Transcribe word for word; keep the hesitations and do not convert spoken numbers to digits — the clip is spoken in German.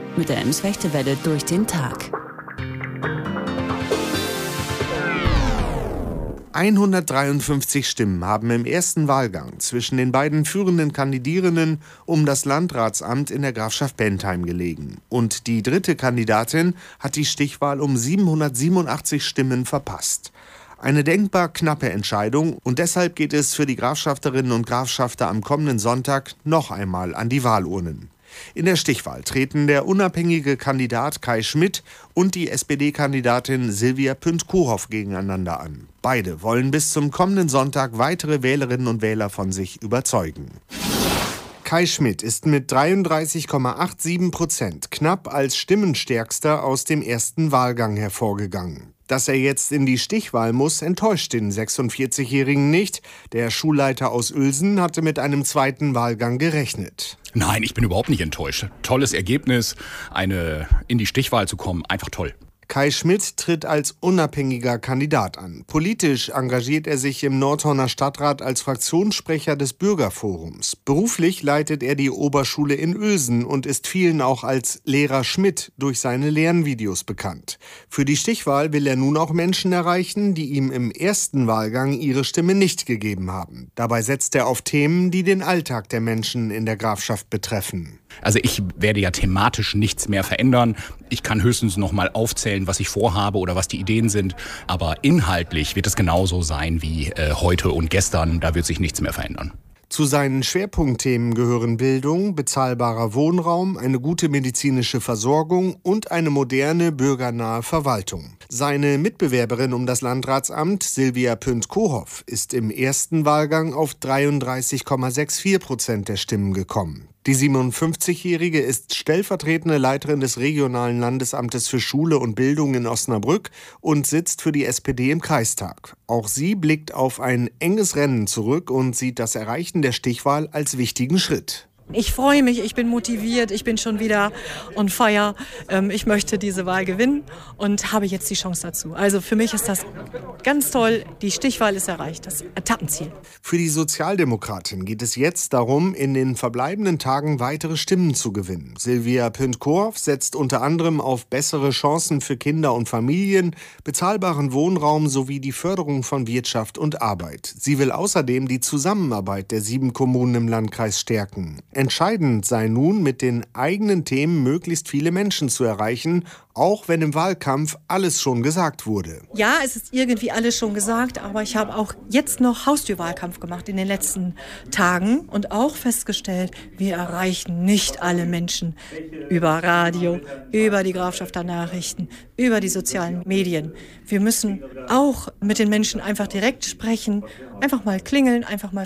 mit der Emswechtelwelle durch den Tag. hundertdreiundfünfzig Stimmen haben im ersten Wahlgang zwischen den beiden führenden Kandidierenden um das Landratsamt in der Grafschaft Bentheim gelegen. Und die dritte Kandidatin hat die Stichwahl um siebenhundertsiebenundachtzig Stimmen verpasst. Eine denkbar knappe Entscheidung, und deshalb geht es für die Grafschafterinnen und Grafschafter am kommenden Sonntag noch einmal an die Wahlurnen. In der Stichwahl treten der unabhängige Kandidat Kai Schmidt und die S P D-Kandidatin Silvia Pünd-Kohoff gegeneinander an. Beide wollen bis zum kommenden Sonntag weitere Wählerinnen und Wähler von sich überzeugen. Kai Schmidt ist mit dreiunddreißig Komma siebenundachtzig Prozent knapp als Stimmenstärkster aus dem ersten Wahlgang hervorgegangen. Dass er jetzt in die Stichwahl muss, enttäuscht den sechsundvierzigjährigen nicht. Der Schulleiter aus Uelsen hatte mit einem zweiten Wahlgang gerechnet. Nein, ich bin überhaupt nicht enttäuscht. Tolles Ergebnis, eine in die Stichwahl zu kommen, einfach toll. Kai Schmidt tritt als unabhängiger Kandidat an. Politisch engagiert er sich im Nordhorner Stadtrat als Fraktionssprecher des Bürgerforums. Beruflich leitet er die Oberschule in Uelsen und ist vielen auch als Lehrer Schmidt durch seine Lernvideos bekannt. Für die Stichwahl will er nun auch Menschen erreichen, die ihm im ersten Wahlgang ihre Stimme nicht gegeben haben. Dabei setzt er auf Themen, die den Alltag der Menschen in der Grafschaft betreffen. Also ich werde ja thematisch nichts mehr verändern. Ich kann höchstens noch mal aufzählen, was ich vorhabe oder was die Ideen sind. Aber inhaltlich wird es genauso sein wie äh, heute und gestern. Da wird sich nichts mehr verändern. Zu seinen Schwerpunktthemen gehören Bildung, bezahlbarer Wohnraum, eine gute medizinische Versorgung und eine moderne, bürgernahe Verwaltung. Seine Mitbewerberin um das Landratsamt, Silvia Pünd-Kohoff, ist im ersten Wahlgang auf dreiunddreißig Komma vierundsechzig Prozent der Stimmen gekommen. Die siebenundfünfzigjährige ist stellvertretende Leiterin des regionalen Landesamtes für Schule und Bildung in Osnabrück und sitzt für die S P D im Kreistag. Auch sie blickt auf ein enges Rennen zurück und sieht das Erreichen der Stichwahl als wichtigen Schritt. Ich freue mich, ich bin motiviert, ich bin schon wieder on fire. Ich möchte diese Wahl gewinnen und habe jetzt die Chance dazu. Also für mich ist das ganz toll. Die Stichwahl ist erreicht, das Etappenziel. Für die Sozialdemokratin geht es jetzt darum, in den verbleibenden Tagen weitere Stimmen zu gewinnen. Silvia Pünd-Kohoff setzt unter anderem auf bessere Chancen für Kinder und Familien, bezahlbaren Wohnraum sowie die Förderung von Wirtschaft und Arbeit. Sie will außerdem die Zusammenarbeit der sieben Kommunen im Landkreis stärken. Entscheidend sei nun, mit den eigenen Themen möglichst viele Menschen zu erreichen, auch wenn im Wahlkampf alles schon gesagt wurde. Ja, es ist irgendwie alles schon gesagt, aber ich habe auch jetzt noch Haustürwahlkampf gemacht in den letzten Tagen und auch festgestellt, wir erreichen nicht alle Menschen über Radio, über die Grafschafter Nachrichten, über die sozialen Medien. Wir müssen auch mit den Menschen einfach direkt sprechen, einfach mal klingeln, einfach mal